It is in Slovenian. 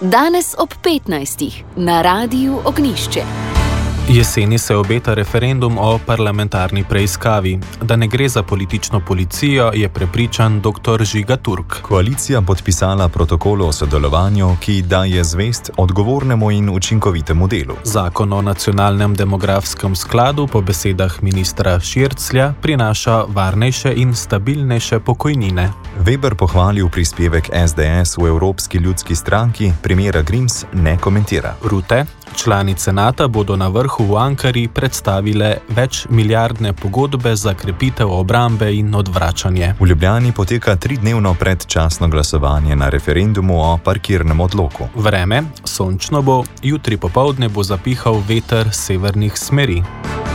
Danes ob 15. na Radiu Ognjišče. Jeseni se obeta referendum o parlamentarni preiskavi. Da ne gre za politično policijo, je prepričan dr. Žiga Turk. Koalicija podpisala protokol o sodelovanju, ki daje zvest odgovornemu in učinkovitemu delu. Zakon o nacionalnem demografskem skladu po besedah ministra Širclja prinaša varnejše in stabilnejše pokojnine. Weber pohvalil prispevek SDS v Evropski ljudski stranki, primera Grims ne komentira. Rute, članice NATO bodo na vrhu v Ankari predstavile večmilijardne pogodbe za krepitev obrambe in odvračanje. V Ljubljani poteka 3-dnevno predčasno glasovanje na referendumu o parkirnem odloku. Vreme, sončno bo, jutri popoldne bo zapihal veter severnih smeri.